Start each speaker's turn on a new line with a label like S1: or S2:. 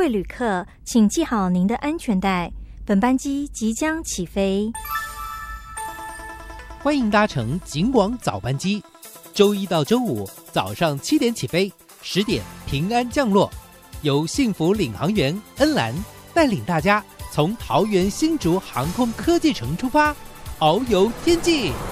S1: 位旅客，请系好您的安全带，本班机即将起飞。
S2: 欢迎搭乘警广早班机，周一到周五早上7点起飞，10点平安降落。由幸福领航员恩兰带领大家从桃园新竹航空科技城出发，遨游天际。